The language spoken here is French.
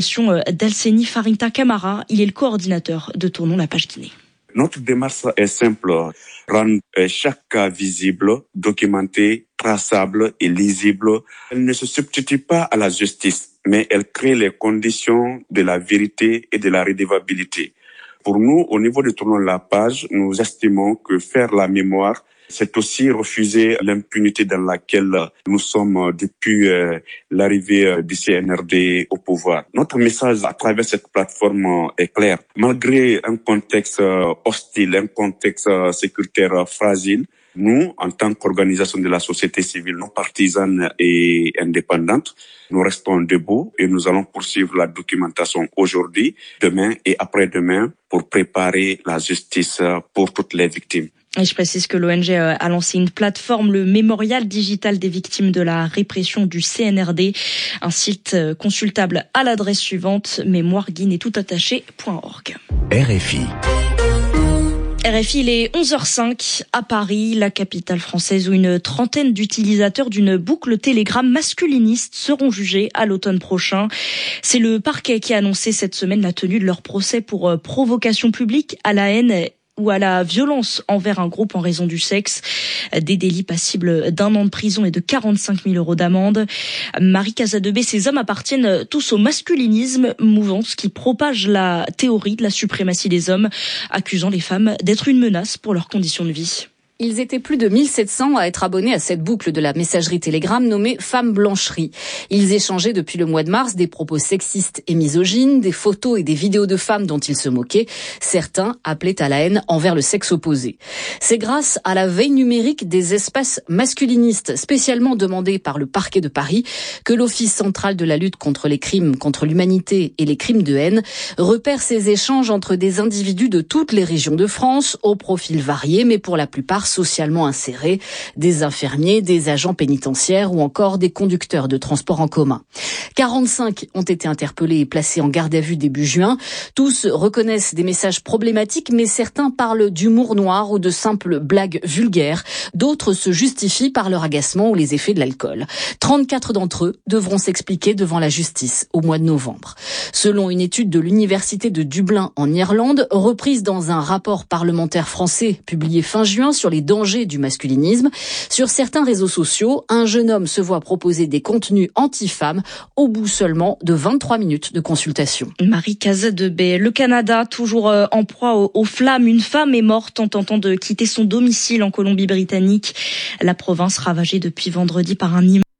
d'Alseni Farinta Camara, il est le coordinateur de Tournons la page Guinée. Notre démarche est simple, rendre chaque cas visible, documenté, traçable et lisible. Elle ne se substitue pas à la justice, mais elle crée les conditions de la vérité et de la redevabilité. Pour nous, au niveau de Tournons la page, nous estimons que faire la mémoire, c'est aussi refuser l'impunité dans laquelle nous sommes depuis l'arrivée du CNRD au pouvoir. Notre message à travers cette plateforme est clair. Malgré un contexte hostile, un contexte sécuritaire fragile, nous, en tant qu'organisation de la société civile non partisane et indépendante, nous restons debout et nous allons poursuivre la documentation aujourd'hui, demain et après-demain pour préparer la justice pour toutes les victimes. Et je précise que l'ONG a lancé une plateforme, le Mémorial digital des victimes de la répression du CNRD, un site consultable à l'adresse suivante, mémoireguinétoutattaché.org. RFI. RFI, il est 11h05 à Paris, la capitale française, où une trentaine d'utilisateurs d'une boucle Telegram masculiniste seront jugés à l'automne prochain. C'est le parquet qui a annoncé cette semaine la tenue de leur procès pour provocation publique à la haine ou à la violence envers un groupe en raison du sexe, des délits passibles d'1 an de prison et de 45 000 € d'amende. Marie Casadebé, ces hommes appartiennent tous au masculinisme, mouvance qui propage la théorie de la suprématie des hommes, accusant les femmes d'être une menace pour leurs conditions de vie. Ils étaient plus de 1700 à être abonnés à cette boucle de la messagerie Telegram nommée Femme Blancherie. Ils échangeaient depuis le mois de mars des propos sexistes et misogynes, des photos et des vidéos de femmes dont ils se moquaient. Certains appelaient à la haine envers le sexe opposé. C'est grâce à la veille numérique des espaces masculinistes spécialement demandés par le parquet de Paris que l'Office central de la lutte contre les crimes contre l'humanité et les crimes de haine repère ces échanges entre des individus de toutes les régions de France, aux profils variés, mais pour la plupart socialement insérés, des infirmiers, des agents pénitentiaires ou encore des conducteurs de transport en commun. 45 ont été interpellés et placés en garde à vue début juin. Tous reconnaissent des messages problématiques, mais certains parlent d'humour noir ou de simples blagues vulgaires. D'autres se justifient par leur agacement ou les effets de l'alcool. 34 d'entre eux devront s'expliquer devant la justice au mois de novembre. Selon une étude de l'Université de Dublin en Irlande, reprise dans un rapport parlementaire français publié fin juin sur les dangers du masculinisme, sur certains réseaux sociaux, un jeune homme se voit proposer des contenus anti-femmes au bout seulement de 23 minutes de consultation. Marie Casadebé, le Canada, toujours en proie aux flammes. Une femme est morte en tentant de quitter son domicile en Colombie-Britannique. La province ravagée depuis vendredi par un